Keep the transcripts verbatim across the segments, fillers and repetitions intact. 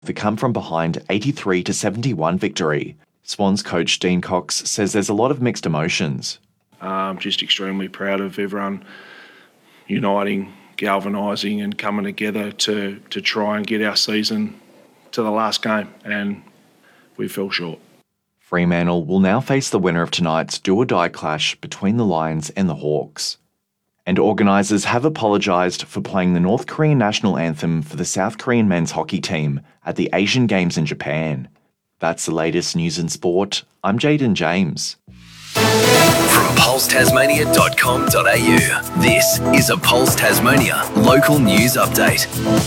the come-from-behind eighty-three to seventy-one victory. Swans coach Dean Cox says there's a lot of mixed emotions. Um, just extremely proud of everyone uniting, galvanising and coming together to, to try and get our season to the last game, and we fell short. Fremantle will now face the winner of tonight's do-or-die clash between the Lions and the Hawks. And organisers have apologised for playing the North Korean national anthem for the South Korean men's hockey team at the Asian Games in Japan. That's the latest news in sport. I'm Jaden James. From pulse tasmania dot com dot a u, this is a Pulse Tasmania local news update.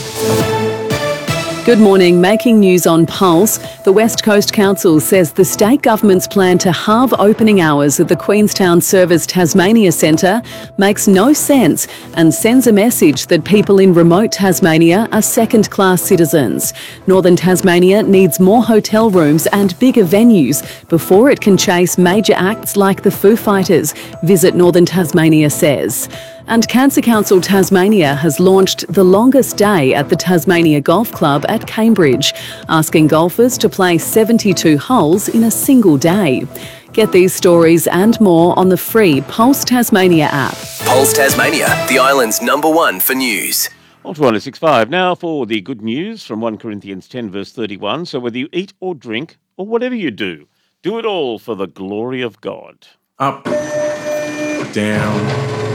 Good morning. Making news on Pulse. The West Coast Council says the state government's plan to halve opening hours at the Queenstown Service Tasmania Centre makes no sense and sends a message that people in remote Tasmania are second-class citizens. Northern Tasmania needs more hotel rooms and bigger venues before it can chase major acts like the Foo Fighters, Visit Northern Tasmania says. And Cancer Council Tasmania has launched the longest day at the Tasmania Golf Club at Cambridge, asking golfers to play seventy-two holes in a single day. Get these stories and more on the free Pulse Tasmania app. Pulse Tasmania, the island's number one for news. Ultra one oh six point five now for the good news from First Corinthians ten verse thirty-one. So whether you eat or drink or whatever you do, do it all for the glory of God. Up, down,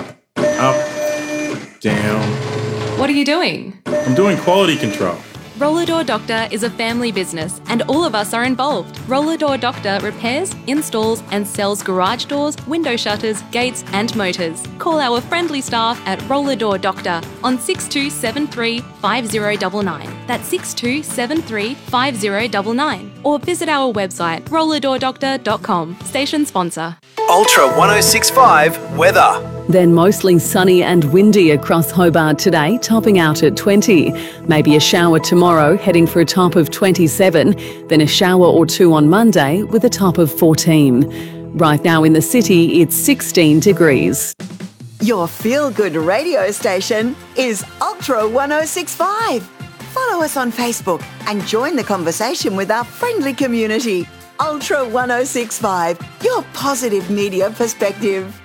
up, down. What are you doing? I'm doing quality control. Roller Door Doctor is a family business and all of us are involved. Roller Door Doctor repairs, installs and sells garage doors, window shutters, gates and motors. Call our friendly staff at Roller Door Doctor on six two seven three, five zero nine nine. That's six two seven three, five zero nine nine. Or visit our website roller door doctor dot com. Station sponsor. Ultra one oh six point five weather. Then mostly sunny and windy across Hobart today, topping out at twenty. Maybe a shower tomorrow, heading for a top of twenty-seven. Then a shower or two on Monday with a top of fourteen. Right now in the city, it's sixteen degrees. Your feel-good radio station is Ultra one oh six point five. Follow us on Facebook and join the conversation with our friendly community. Ultra one oh six point five, your positive media perspective.